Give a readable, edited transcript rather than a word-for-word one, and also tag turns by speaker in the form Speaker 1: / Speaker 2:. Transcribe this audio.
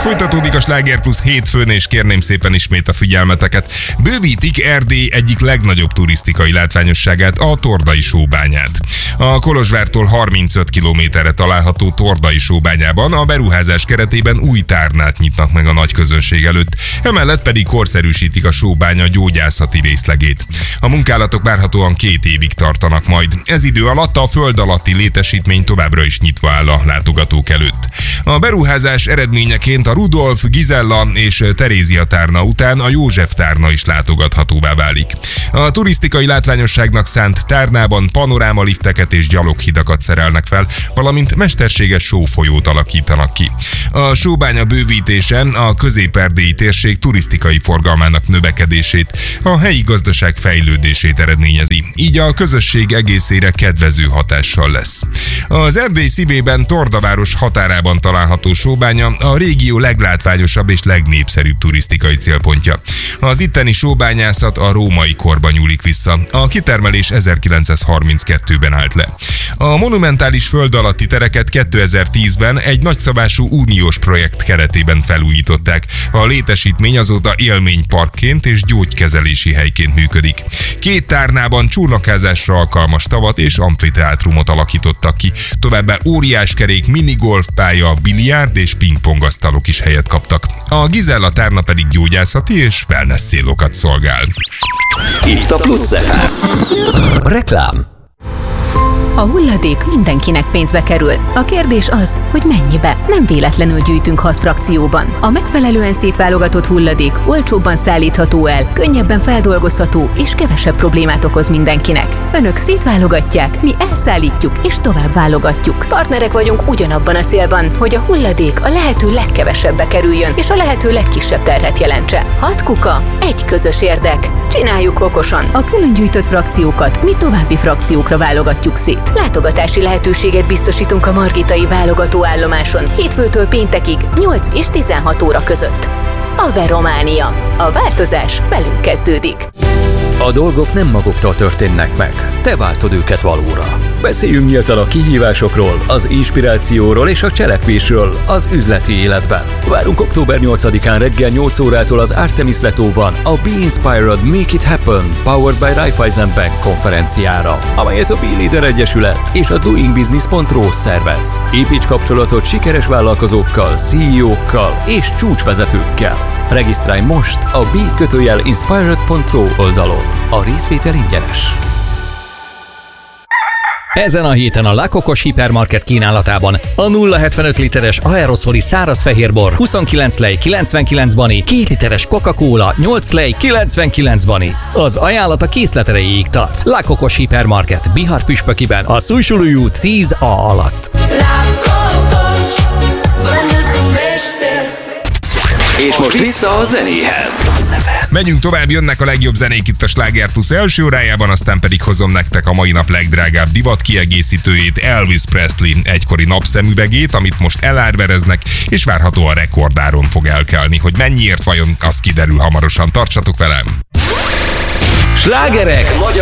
Speaker 1: Folytatódik a Sláger Plus hétfőn, és kérném szépen ismét a figyelmeteket. Bővítik Erdély egyik legnagyobb turisztikai látványosságát, a Tordai sóbányát. A Kolozsvártól 35 kilométerre található Tordai sóbányában a beruházás keretében új tárnát nyitnak meg a nagy közönség előtt, emellett pedig korszerűsítik a sóbánya gyógyászati részlegét. A munkálatok várhatóan 2 évig tartanak majd. Ez idő alatt a föld alatti létesítmény továbbra is nyitva áll a látogatók előtt. A beruházás eredményeként a Rudolf, Gizella és Terézia tárna után a József tárna is látogathatóvá válik. A turisztikai látványosságnak szánt tárnában panorámalifteket és gyaloghidakat szerelnek fel, valamint mesterséges sófolyót alakítanak ki. A sóbánya bővítése a közép-erdélyi térség turisztikai forgalmának növekedését, a helyi gazdaság fejlődését eredményezi, így a közösség egészére kedvező hatással lesz. Az Erdély szívében, Tordaváros határában található sóbánya a régió leglátványosabb és legnépszerűbb turisztikai célpontja. Az itteni sóbányászat a római korban nyúlik vissza. A kitermelés 1932-ben állt le. A monumentális föld alatti tereket 2010-ben egy nagyszabású uniós projekt keretében felújították. A létesítmény azóta élményparkként és gyógykezelési helyként működik. 2 tárnában csónakázásra alkalmas tavat és amfiteátrumot alakítottak ki. Továbbá óriáskerék, minigolfpálya, biliárd és pingpongasztalok is helyet kaptak. A Gizella tárna pedig gyógyászati és wellness célokat szolgál.
Speaker 2: Itt a Plusz FM. Reklám.
Speaker 3: A hulladék mindenkinek pénzbe kerül. A kérdés az, hogy mennyibe. Nem véletlenül gyűjtünk 6 frakcióban. A megfelelően szétválogatott hulladék olcsóbban szállítható el, könnyebben feldolgozható és kevesebb problémát okoz mindenkinek. Önök szétválogatják, mi elszállítjuk és tovább válogatjuk. Partnerek vagyunk ugyanabban a célban, hogy a hulladék a lehető legkevesebbe kerüljön és a lehető legkisebb terhet jelentse. 6 kuka, 1 közös érdek. Csináljuk okosan. A külön gyűjtött frakciókat mi további frakciókra válogatjuk szét. Látogatási lehetőséget biztosítunk a margitai válogatóállomáson hétfőtől péntekig 8 és 16 óra között. Ave Románia. A változás velünk kezdődik.
Speaker 2: A dolgok nem maguktól történnek meg. Te váltod őket valóra. Beszéljünk nyíltan a kihívásokról, az inspirációról és a cselekvésről az üzleti életben. Várunk október 8-án reggel 8 órától az Artemis Letóban a Be Inspired, Make It Happen, Powered by Raiffeisen Bank konferenciára, amelyet a B-Leader Egyesület és a doingbusiness.ro szervez. Építs kapcsolatot sikeres vállalkozókkal, CEO-kkal és csúcsvezetőkkel. Regisztrálj most a b-inspired.ro oldalon. A részvétel ingyenes.
Speaker 4: Ezen a héten a La Cocos hipermarket kínálatában a 0,75 literes aeroszoli száraz fehérbor 29 lej 99 bani, 2 literes Coca-Cola 8 lej 99 bani. Az ajánlat a készlet erejéig tart. La Cocos hipermarket Bihar püspökiben, a Szújsulúi út 10A alatt.
Speaker 2: És most vissza a zenéhez.
Speaker 1: Megyünk tovább, jönnek a legjobb zenék itt a Sláger Plus első órájában, aztán pedig hozom nektek a mai nap legdrágább divat kiegészítőjét, Elvis Presley egykori napszemüvegét, amit most elárvereznek, és várhatóan rekordáron fog elkelni. Hogy mennyiért vajon, az kiderül hamarosan. Tartsatok velem!
Speaker 2: Slágerek magyar